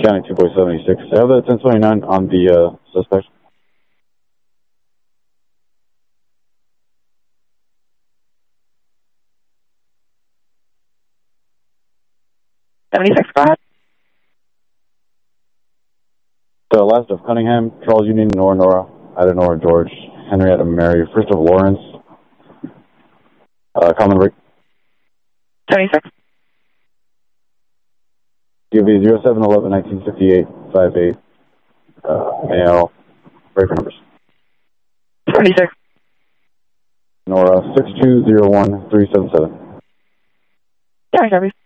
County 2.76. I have the 1029 on the suspect. Go ahead. The last of Cunningham, Charles Union, Nora, Ida Nora, George, Henrietta Mary, first of Lawrence, common rate. 76. UV 0711-1958-58, male, breaker numbers. 76. Nora 6201377. Yeah, Sharpie.